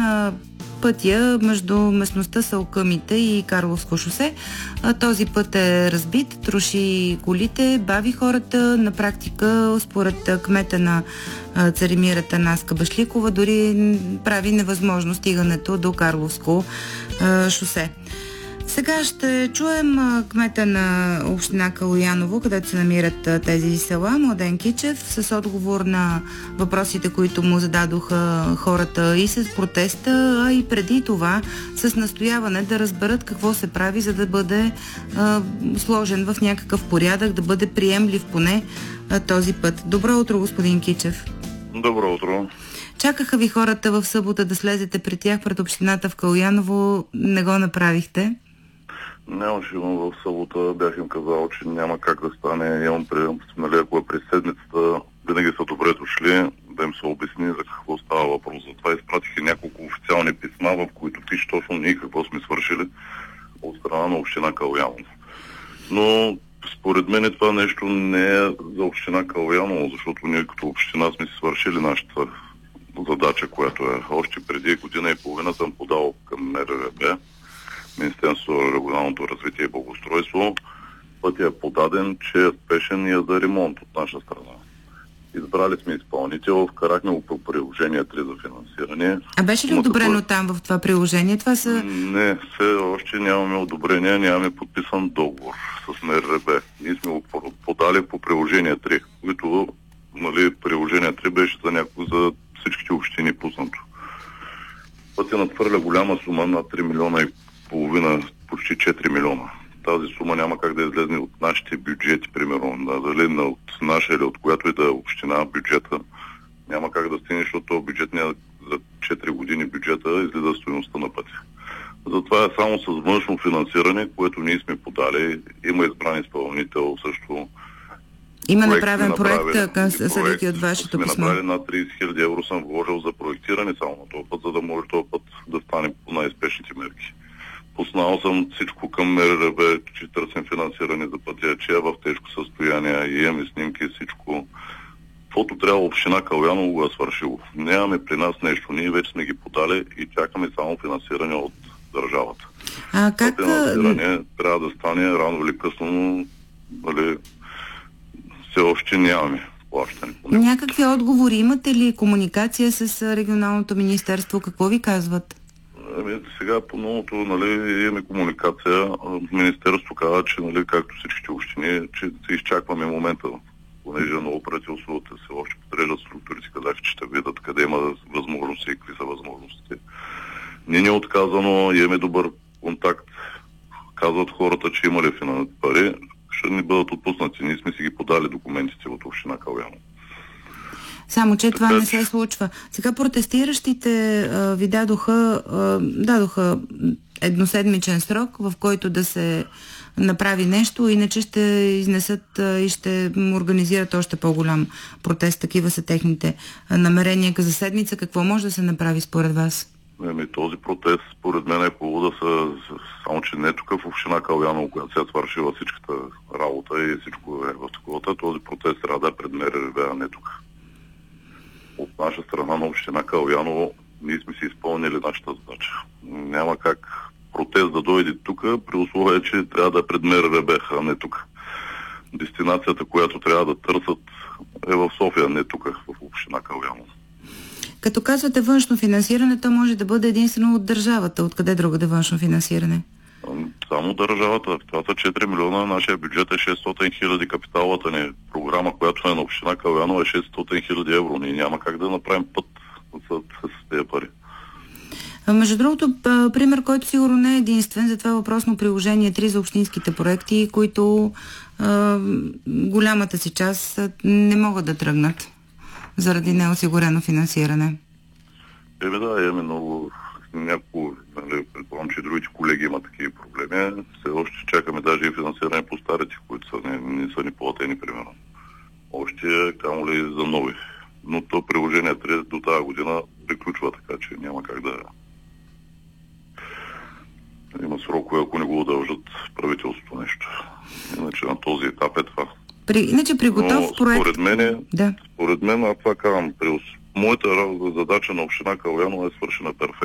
на пътя между местността Салкъмите и Карловско шосе. Този път е разбит, троши колите, бави хората. На практика, според кмета на Царемира Танаска Башликова, дори прави невъзможно стигането до Карловско шосе. Сега ще чуем кмета на община Калояново, където се намират тези села, Младен Кичев, с отговор на въпросите, които му зададоха хората и с протеста, а и преди това с настояване да разберат какво се прави, за да бъде сложен в някакъв порядък, да бъде приемлив поне този път. Добро утро, господин Кичев. Добро утро. Чакаха ви хората в събота да слезете при тях пред общината в Калояново. Не го направихте? Нямаше, в събота бях им казал, че няма как да стане. Имам ако е през седмицата, винаги са добре дошли да им се обясни за какво става въпрос. Затова изпратих и няколко официални писма, в които пише точно ние какво сме свършили от страна на община Калояново. Но според мен това нещо не е за община Калояново, защото ние като община сме си свършили нашата задача, която е. Още преди година и половина съм подал към МРРБ, Министерството на регионалното развитие и благоустройство. Пътят е подаден, че е спешен и е за ремонт от наша страна. Избрали сме изпълнител, вкарахме го по приложение 3 за финансиране. А беше ли одобрено там в това приложение? Това са... Не, все още нямаме одобрение, нямаме подписан договор с МРРБ. Ние сме го подали по приложение 3, което приложение 3 беше за всичките общини пуснато. Пътя надхвърля голяма сума на 3 милиона и половина, почти 4 милиона. Тази сума няма как да излезне от нашите бюджети, примерно, дали от наша или от която и да е община бюджета. Няма как да стигне, защото този бюджет не е за 4 години бюджета, излиза стойността на пътя. Затова е само с външно финансиране, което ние сме подали. Има избран изпълнител също. Има направен проект, съдейки от вашето писмо. Сме направили над 30 000 евро съм вложил за проектиране само на този път, за да може този път да стане по най-спешните мерки. Познал съм всичко към МРРБ, че търсим финансиране за пътя, че е в тежко състояние, и имаме снимки и всичко. Каквото трябва община Калояново го е свършило. Нямаме при нас нещо. Ние вече сме ги подали и чакаме само финансиране от държавата. А как... Финансиране трябва да стане рано или късно, все още нямаме плащане. Някакви отговори имате ли? Комуникация с регионалното министерство? Какво ви казват? Сега по новото имаме комуникация. Министерството казва, че както всичките общини, че изчакваме момента, понеже ново правителството се още подреждат структурите, казаха, че ще видят къде има възможности и какви са възможностите. Ние не е отказано, имаме добър контакт. Казват хората, че имали пари, ще ни бъдат отпуснати. Ние сме си ги подали документите от община Калояново. Само, че това не се случва. Сега протестиращите ви дадоха едноседмичен срок, в който да се направи нещо, иначе ще изнесат и ще организират още по-голям протест. Такива са техните намерения за седмица. Какво може да се направи според вас? Този протест, според мен е хубаво да са, само че не тук в община Калояново, която се е свършила всичката работа и всичко е в таковата. Този протест трябва да е пред МРРБ, а не тук. От наша страна на община Калояново ние сме си изпълнили нашата задача. Няма как протест да дойде тук, при условие, че трябва да е пред МРРБ, а не тук. Дестинацията, която трябва да търсят, е в София, не тук, в община Калояново. Като казвате външно финансиране, то може да бъде единствено от държавата. Откъде другаде външно финансиране? Само държавата. Това са 4 милиона, нашия бюджет е 600 хиляди, капиталата ни програма, която е на община Калояново, е 600 хиляди евро. Ние няма как да направим път с тези пари. Между другото, пример, който сигурно не е единствен, за това въпросно приложение 3 за общинските проекти, които голямата си част не могат да тръгнат заради неосигурено финансиране. Имаме много няколко, предполагам, че другите колеги имат такива проблеми. Все още чакаме даже и финансиране по старите, които не са ни платени, примерно. Още камо ли за нови. Но то приложение 3 до тази година приключва, така че няма как да има срокове, ако не го удължат правителството нещо. Иначе на този етап е това. Иначе при готов проект... Според мен, това казвам, моята задача на община Калояново е свършена перфектно.